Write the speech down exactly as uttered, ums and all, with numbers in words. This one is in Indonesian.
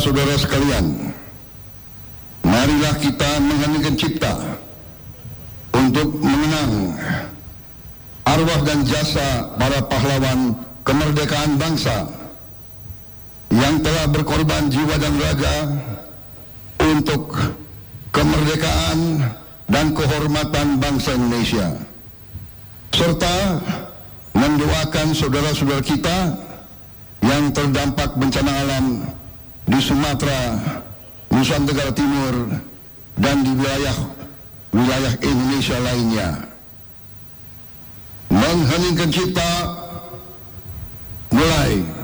saudara-saudara sekalian, marilah kita mengheningkan cipta untuk mengenang arwah dan jasa para pahlawan kemerdekaan bangsa yang telah berkorban jiwa dan raga untuk kemerdekaan dan kehormatan bangsa Indonesia, serta mendoakan saudara-saudara kita yang terdampak bencana alam di Sumatera, Nusa Tenggara Timur, dan di wilayah-wilayah Indonesia lainnya. Mengheningkan cipta mulai